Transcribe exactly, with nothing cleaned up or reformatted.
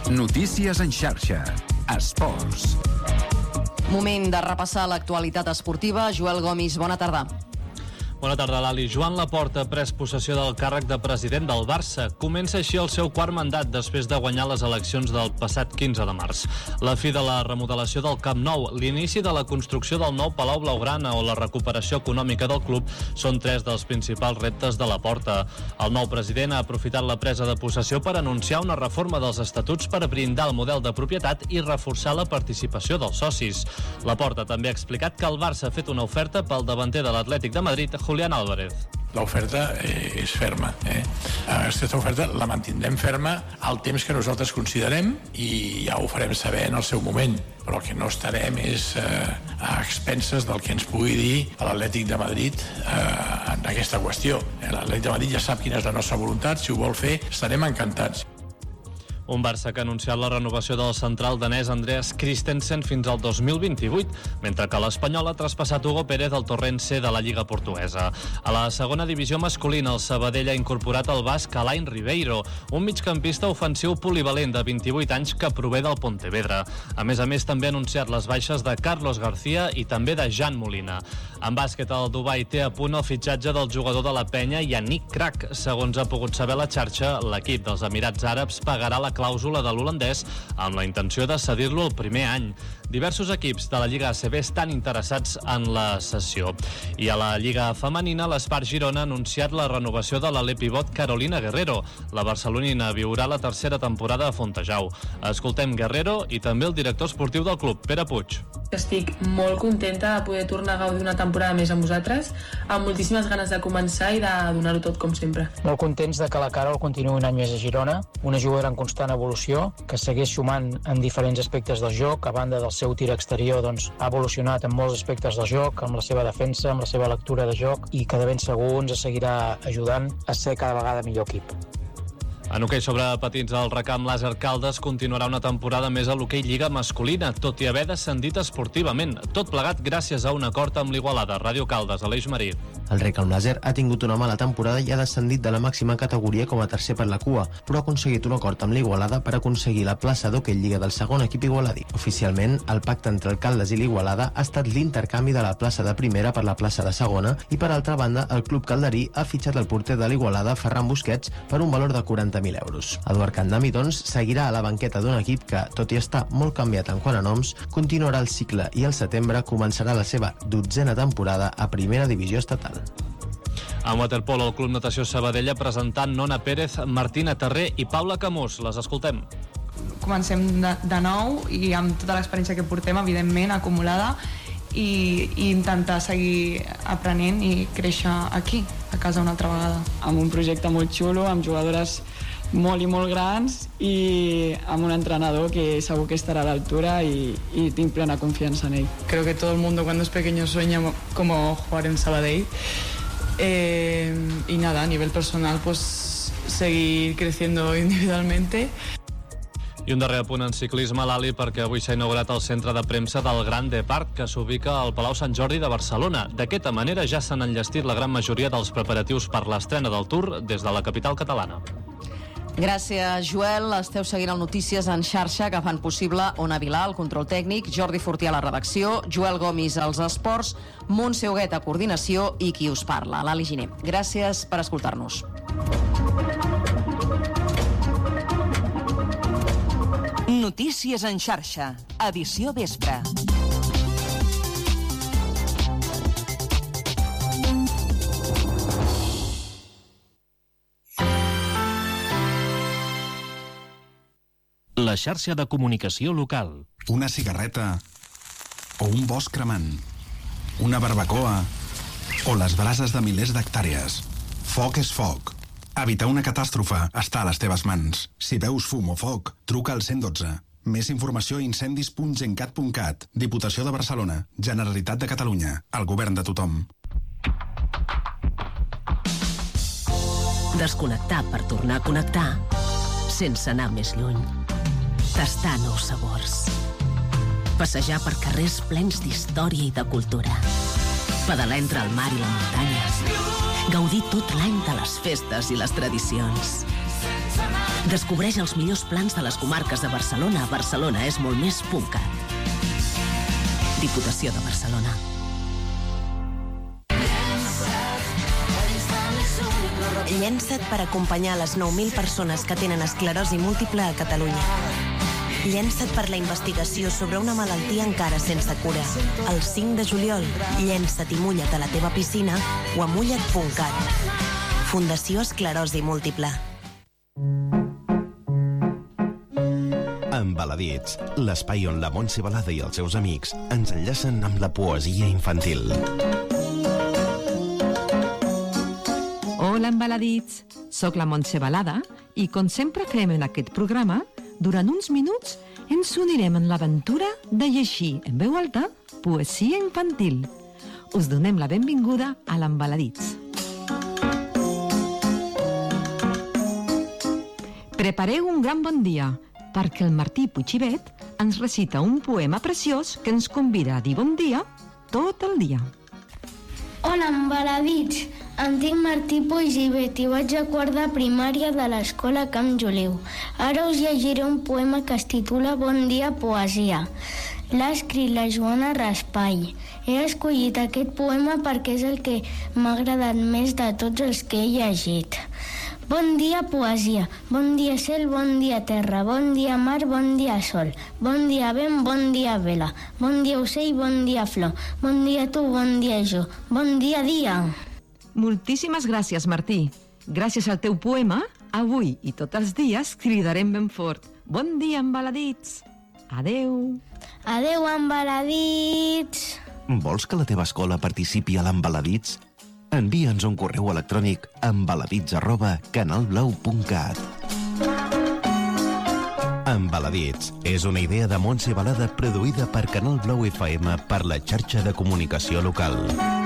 Notícies en xarxa. Esports. Moment de repassar l'actualitat esportiva. Joel Gomis, bona tarda. Bona tarda, Lali. Joan Laporta ha pres possessió del càrrec de president del Barça. Comença així el seu quart mandat després de guanyar les eleccions del passat quinze de març. La fi de la remodelació del Camp Nou, l'inici de la construcció del nou Palau Blaugrana o la recuperació econòmica del club són tres dels principals reptes de Laporta. El nou president ha aprofitat la presa de possessió per anunciar una reforma dels estatuts per blindar el model de propietat i reforçar la participació dels socis. Laporta també ha explicat que el Barça ha fet una oferta pel davanter de l'Atlètic de Madrid, Julián Álvarez. L'oferta eh, és ferma. Eh? Aquesta oferta la mantindrem ferma al temps que nosaltres considerem i ja ho farem saber en el seu moment. Però el que no estarem és eh, a expenses del que ens pugui dir l'Atlètic de Madrid eh, en aquesta qüestió. L'Atlètic de Madrid ja sap quina és la nostra voluntat, si ho vol fer estarem encantats. Un Barça que ha anunciat la renovació del central danès Andreas Christensen fins al dos mil vint-i-vuit, mentre que l'Espanyol ha traspassat Hugo Pérez al torrent C de la Lliga Portuguesa. A la segona divisió masculina, el Sabadell ha incorporat el basc Alain Ribeiro, un migcampista ofensiu polivalent de vint-i-vuit anys que prové del Pontevedra. A més a més, també ha anunciat les baixes de Carlos García i també de Jan Molina. En bàsquet, el Dubai té a punt el fitxatge del jugador de la Penya, Yannick Crac. Segons ha pogut saber la xarxa, l'equip dels Emirats Àrabs pagarà la clàusula de l'holandès amb la intenció de cedir-lo el primer any. Diversos equips de la Lliga A C B estan interessats en la cessió. I a la Lliga Femenina, l'Espart Girona ha anunciat la renovació de l'ale pivot Carolina Guerrero. La barcelonina viurà la tercera temporada a Fontejau. Escoltem Guerrero i també el director esportiu del club, Pere Puig. Estic molt contenta de poder tornar a gaudir una temporada més amb vosaltres, amb moltíssimes ganes de començar i de donar-ho tot com sempre. Molt contents de que la Carol continuï un any més a Girona, una jugadora en constant evolució, que segueix sumant en diferents aspectes del joc, a banda del seu tir exterior, doncs, ha evolucionat en molts aspectes del joc, amb la seva defensa, amb la seva lectura de joc, i que de ben segur ens seguirà ajudant a ser cada vegada millor equip. En hoquei sobre patins, el Recamp Làser Caldes continuarà una temporada més a l'hoquei Lliga masculina, tot i haver descendit esportivament. Tot plegat gràcies a un acord amb l'Igualada. Ràdio Caldes, Aleix Marí. El Recamp Làser ha tingut una mala temporada i ha descendit de la màxima categoria com a tercer per la cua, però ha aconseguit un acord amb l'Igualada per aconseguir la plaça d'hoquei Lliga del segon equip igualadí. Oficialment, el pacte entre el Caldes i l'Igualada ha estat l'intercanvi de la plaça de primera per la plaça de segona i, per altra banda, el club calderí ha fitxat el porter de l'Igualada, Ferran Busquets, per un valor de quaranta mil euros. Eduard Candami, doncs, seguirà a la banqueta d'un equip que, tot i estar molt canviat en quant a noms, continuarà el cicle i al setembre començarà la seva dotzena temporada a primera divisió estatal. En waterpolo, el Club Natació Sabadell ha presentat Nona Pérez, Martina Terré i Paula Camús. Les escoltem. Comencem de, de nou i amb tota l'experiència que portem, evidentment, acumulada, i, i intentar seguir aprenent i créixer aquí, a casa una altra vegada. Amb un projecte molt xulo, amb jugadores molt i molt grans y a un entrenador que segur que estará a la altura y, y tengo plena confianza en él. Creo que todo el mundo cuando es pequeño sueña como jugar en Sabadell. Eh, y nada, a nivel personal, pues seguir creciendo individualmente. I un darrer punt en ciclisme, l'Ali, perquè avui s'ha inaugurat el centre de premsa del Grande Parc, que s'ubica al Palau Sant Jordi de Barcelona. D'aquesta manera ja s'han enllestit la gran majoria dels preparatius per l'estrena del Tour des de la capital catalana. Gràcies, Joel. Esteu seguint el Notícies en xarxa, que fan possible Ona Vilà, el control tècnic, Jordi Fortià a la redacció, Joel Gomis als esports, Montse Huguet a coordinació i qui us parla, l'Ali Giner. Gràcies per escoltar-nos. Notícies en xarxa, edició vespre. La xarxa de comunicació local. Una cigarreta o un bosc cremant, una barbacoa o les brases de milers d'hectàrees. Foc és foc. Evitar una catàstrofe està a les teves mans. Si veus fum o foc, truca al cent i dotze. Més informació a incendis punt gencat punt cat. Diputació de Barcelona. Generalitat de Catalunya. El govern de tothom. Desconnectar per tornar a connectar sense anar més lluny. Tastar nous sabors. Passejar per carrers plens d'història i de cultura. Pedalar entre el mar i la muntanya. Gaudir tot l'any de les festes i les tradicions. Descobreix els millors plans de les comarques de Barcelona a barcelona és molt més punt cat. Diputació de Barcelona. Llença't per acompanyar les nou mil persones que tenen esclerosi múltiple a Catalunya. Llença't per la investigació sobre una malaltia encara sense cura. El cinc de juliol, llença't i mulla't a la teva piscina o a mulla't punt cat. Fundació Esclerosi Múltiple. Embaladits, l'espai on la Montse Balada i els seus amics ens enllacen amb la poesia infantil. Hola, embaladits! Soc la Montse Balada i, com sempre fem en aquest programa, durant uns minuts ens unirem en l'aventura de llegir en veu alta poesia infantil. Us donem la benvinguda a l'Embaladits. Prepareu un gran bon dia, perquè el Martí Puigibet ens recita un poema preciós que ens convida a dir bon dia tot el dia. Hola, embaladits! Em dic Martí Puigibet i vaig a quart de primària de l'escola Camp Joliu. Ara us llegiré un poema que es titula Bon dia, poesia. L'ha escrit la Joana Raspall. He escollit aquest poema perquè és el que m'ha agradat més de tots els que he llegit. Bon dia, poesia. Bon dia, cel, bon dia, terra. Bon dia, mar, bon dia, sol. Bon dia, vent, bon dia, vela. Bon dia, ocell, bon dia, flor. Bon dia, tu, bon dia, jo. Bon dia, dia. Moltíssimes gràcies, Martí. Gràcies al teu poema, avui i tots els dies cridarem ben fort. Bon dia, embaladits. Adeu. Adeu, embaladits. Vols que la teva escola participi a l'Embaladits? Envia'ns un correu electrònic a embaladits arroba canalblau punt cat. Embaladits és una idea de Montse Balada produïda per Canal Blau F M per la xarxa de comunicació local.